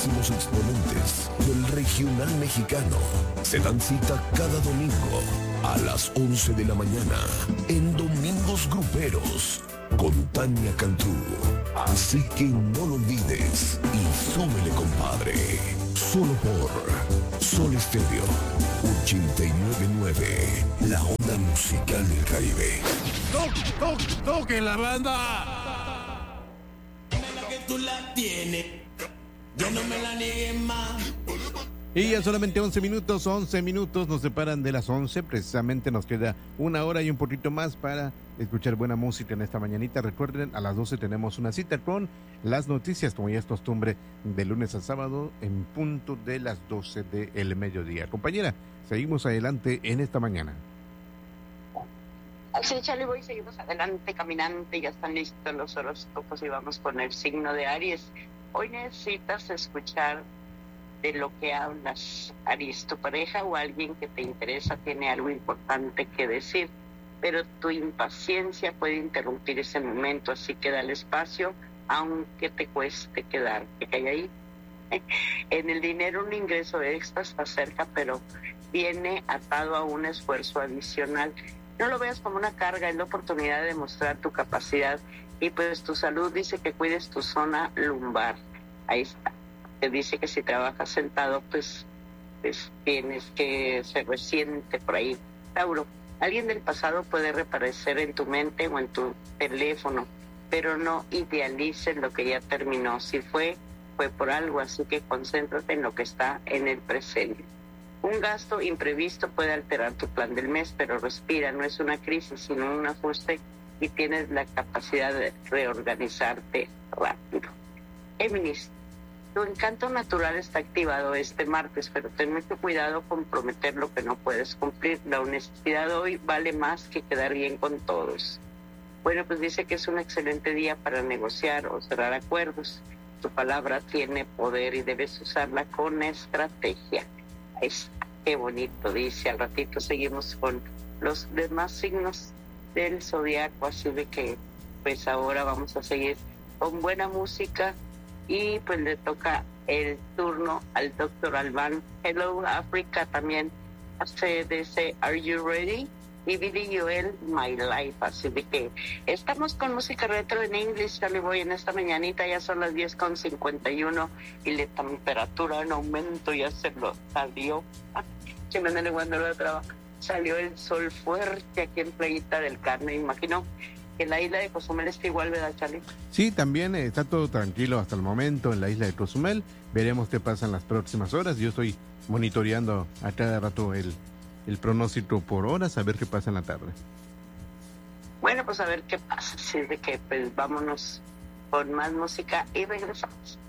máximos exponentes del regional mexicano se dan cita cada domingo a las 11 de la mañana en Domingos Gruperos con Tania Cantú. Así que no lo olvides y súbele, compadre. Solo por Sol Estéreo 89.9, la onda musical del Caribe. ¡Toque la banda! La que tú la tienes, yo no me la niegues más. Y ya solamente 11 minutos nos separan de las 11. Precisamente nos queda una hora y un poquito más para escuchar buena música en esta mañanita. Recuerden, a las 12 tenemos una cita con las noticias, como ya es costumbre, de lunes a sábado, en punto de las 12 del mediodía. Compañera, seguimos adelante en esta mañana. Sí, Charlie Boy, seguimos adelante, caminante, ya están listos los horóscopos y vamos con el signo de Aries. Hoy necesitas escuchar de lo que hablas, Aries. Tu pareja o alguien que te interesa tiene algo importante que decir, pero tu impaciencia puede interrumpir ese momento, así que dale espacio, aunque te cueste quedarte ahí. En el dinero un ingreso extra está cerca, pero viene atado a un esfuerzo adicional. No lo veas como una carga, es la oportunidad de demostrar tu capacidad. Y pues tu salud dice que cuides tu zona lumbar. Ahí está. Te dice que si trabajas sentado, pues tienes que ser reciente por ahí. Tauro, alguien del pasado puede reaparecer en tu mente o en tu teléfono, pero no idealices lo que ya terminó. Si fue por algo, así que concéntrate en lo que está en el presente. Un gasto imprevisto puede alterar tu plan del mes, pero respira, no es una crisis, sino un ajuste y tienes la capacidad de reorganizarte rápido. Géminis, tu encanto natural está activado este martes, pero ten mucho cuidado con prometer lo que no puedes cumplir. La honestidad hoy vale más que quedar bien con todos. Bueno, pues dice que es un excelente día para negociar o cerrar acuerdos. Tu palabra tiene poder y debes usarla con estrategia. Qué bonito, dice. Al ratito seguimos con los demás signos del zodiaco, así de que pues ahora vamos a seguir con buena música y pues le toca el turno al doctor Alban. Hello Africa también hace de ese Are You Ready? Y Billy Joel, My Life. Así de que estamos con música retro en inglés. Ya le voy en esta mañanita, ya son las 10:51 y la temperatura en aumento ya se lo salió. Que me andan cuando lo trabajo. Salió el sol fuerte aquí en Playita del Carmen. Imagino que la isla de Cozumel está igual, ¿verdad, Charlie? Sí, también está todo tranquilo hasta el momento en la isla de Cozumel. Veremos qué pasa en las próximas horas. Yo estoy monitoreando a cada rato el pronóstico por horas, a ver qué pasa en la tarde. Bueno, pues a ver qué pasa. Así de que pues vámonos con más música y regresamos.